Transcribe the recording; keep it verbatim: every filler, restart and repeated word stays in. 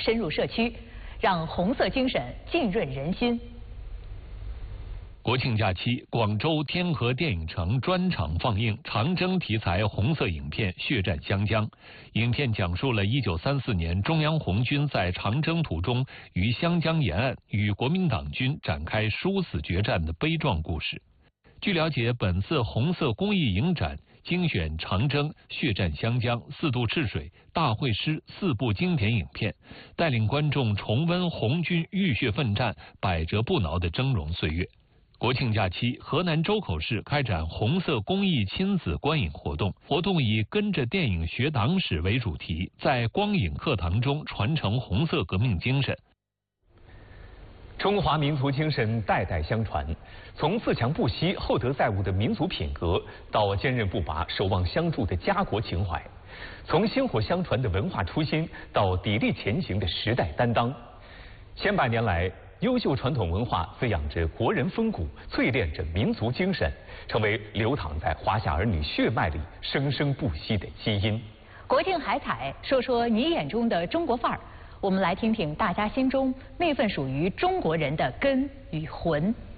深入社区，让红色精神浸润人心。 国庆假期，广州天河电影城专场放映长征题材红色影片《血战湘江》。影片讲述了一九三四年中央红军在长征途中于湘江沿岸与国民党军展开殊死决战的悲壮故事。据了解，本次红色公益影展精选长征、血战湘江、四渡赤水、大会师四部经典影片，带领观众重温红军浴血奋战、百折不挠的峥嵘岁月。国庆假期，河南周口市开展红色公益亲子观影活动，活动以跟着电影学党史为主题，在光影课堂中传承红色革命精神。 中华民族精神代代相传，从自强不息、厚德载物的民族品格，到坚韧不拔、守望相助的家国情怀；从薪火相传的文化初心，到砥砺前行的时代担当。千百年来，优秀传统文化滋养着国人风骨，淬炼着民族精神，成为流淌在华夏儿女血脉里生生不息的基因。 国庆海采，说说你眼中的中国范儿。我们来听听大家心中那份属于中国人的根与魂。